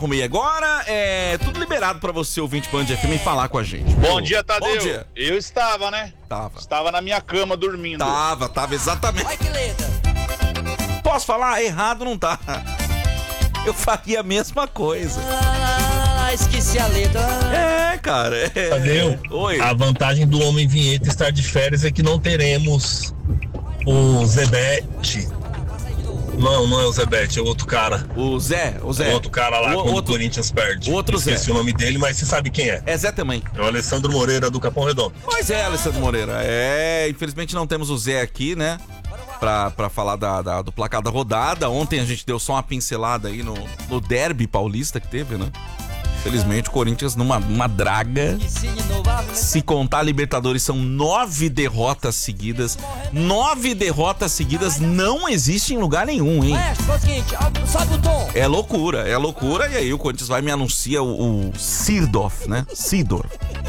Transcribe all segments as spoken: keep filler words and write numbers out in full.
arrumei agora. É tudo liberado pra você, ouvinte Band F M, falar com a gente. Bom dia, Tadeu. Bom dia. Eu estava, né? Tava. Estava na minha cama dormindo. Tava, tava, exatamente. Ai, que letra. Posso falar? Errado não tá. Eu faria a mesma coisa. Ah, esqueci a letra. É, cara. É... Tadeu, Oi. a vantagem do Homem Vinheta estar de férias é que não teremos o Zebete. Não, não é o Zebete, é o outro cara. O Zé, o Zé. O outro cara lá, o, quando outro, o Corinthians perde. o outro Esqueci Zé. o nome dele, mas você sabe quem é. É Zé também. É o Alessandro Moreira, do Capão Redondo. Pois é, Alessandro Moreira. É, infelizmente não temos o Zé aqui, né? Pra, pra falar da, da- do placar da rodada. Ontem a gente deu só uma pincelada aí no, no derby paulista que teve, né? Infelizmente o Corinthians numa, numa draga. Se contar a Libertadores, são nove derrotas seguidas. Nove derrotas seguidas não existe em lugar nenhum, hein? Maestro, faz o seguinte, sobe o tom. É loucura, é loucura. E aí o Corinthians vai e me anuncia o, o Sirdorf, né? Sidorf.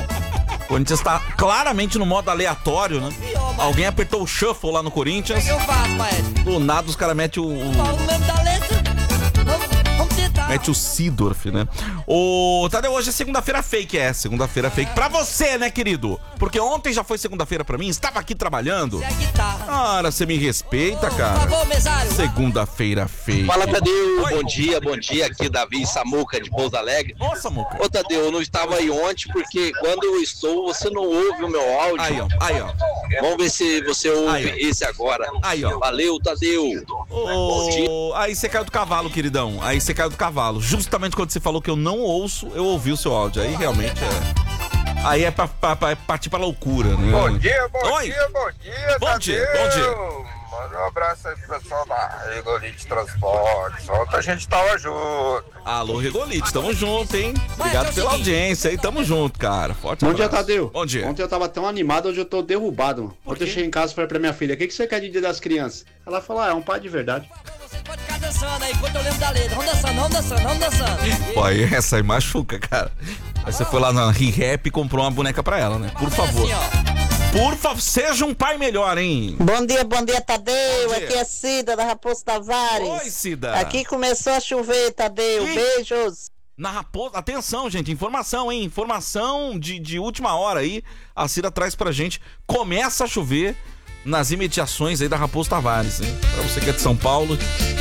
O Corinthians tá claramente no modo aleatório, né? Alguém apertou o shuffle lá no O que Corinthians. eu faço, maestro? Do nada os caras metem o... o- Fala o nome da letra. Vamos, vamos tentar. Mete o Sidorf, né? Ô, Tadeu, hoje é segunda-feira fake, é. Segunda-feira fake pra você, né, querido? Porque ontem já foi segunda-feira pra mim, estava aqui trabalhando. É a guitarra. Cara, você me respeita, Por cara. favor, mesário. Segunda-feira fake. Fala, Tadeu. Oi. Bom dia, bom dia. Aqui Davi Samuca de Pouso Alegre. Nossa, Muca. Ô, Tadeu, eu não estava aí ontem porque quando eu estou, você não ouve o meu áudio. Aí, ó, aí, ó. Vamos ver se você ouve Aí, ó. esse agora. Aí, ó. Valeu, Tadeu. Bom dia. Ô, aí você caiu do cavalo, queridão. Aí você caiu do cavalo. Justamente quando você falou que eu não ouço, eu ouvi o seu áudio. Aí realmente é. Aí é pra, pra- pra partir pra loucura, né? Bom dia, bom Oi. dia, bom dia, Bom dia, Tadeu. bom dia. Manda um abraço aí pro pessoal da Regolite Transportes. Ontem a gente tava junto. Alô, Regolite, tamo junto, hein? Obrigado é o pela seguinte. audiência aí, tamo junto, cara. Forte Bom dia, abraço. Tadeu. Bom dia. Ontem eu tava tão animado, hoje eu tô derrubado, mano. Por Ontem quê? eu cheguei em casa e falei pra minha filha, o que, que você quer de Dia das Crianças? Ela falou, ah, é um pai de verdade. Você pode ficar dançando aí, enquanto eu lembro da letra. Vamos dançando, vamos dançando, vamos dançando. Pô, aí essa aí machuca, cara. Aí você foi lá na ReHap e comprou uma boneca pra ela, né? Por Mas é favor. assim, ó. Por favor, seja um pai melhor, hein? Bom dia, bom dia, Tadeu. Bom dia. Aqui é Cida, da Raposo Tavares. Oi, Cida. Aqui começou a chover, Tadeu. Ih. Beijos. Na Raposa, atenção, gente, informação, hein? Informação de, de última hora aí. A Cida traz pra gente. Começa a chover nas imediações aí da Raposo Tavares, hein? Pra você que é de São Paulo,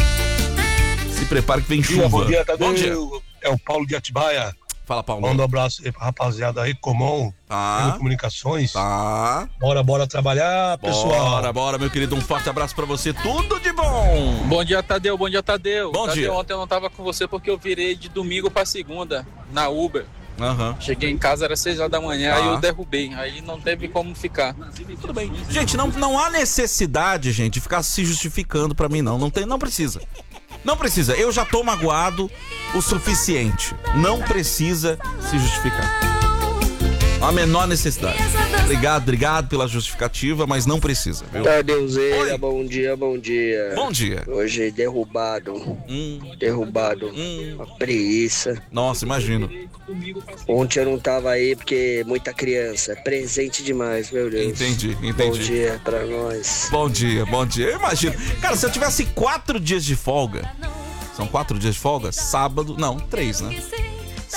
se prepare que vem chuva. Bom dia, Tadeu. Bom dia. É o Paulo de Atibaia. Fala, Paulo. Manda um abraço aí pra rapaziada aí, Comum, Tá, Comunicações. tá. Bora, bora trabalhar, pessoal. Bora, bora, meu querido. Um forte abraço pra você. Tudo de bom. Bom dia, Tadeu. Bom dia, Tadeu. Bom Tadeu, dia. Ontem eu não tava com você porque eu virei de domingo pra segunda, na Uber. Aham. Cheguei em casa, era seis horas da manhã, Tá. aí eu derrubei. Aí não teve como ficar. Tudo bem. Gente, não, não há necessidade, gente, de ficar se justificando pra mim, não. Não tem, não precisa. Não precisa. Eu já tô magoado o suficiente. Não precisa se justificar. Não há a menor necessidade. Obrigado, obrigado pela justificativa, mas não precisa, viu? Tadeuzeira, Oi. bom dia, bom dia. Bom dia. Hoje derrubado, Hum, derrubado. hum. Uma preguiça. Nossa, imagino. Ontem eu não tava aí porque muita criança. Presente demais, meu Deus. Entendi, Bom entendi. dia pra nós. Bom dia, bom dia. Eu imagino. Cara, se eu tivesse quatro dias de folga. São quatro dias de folga? Sábado. Não, três, né?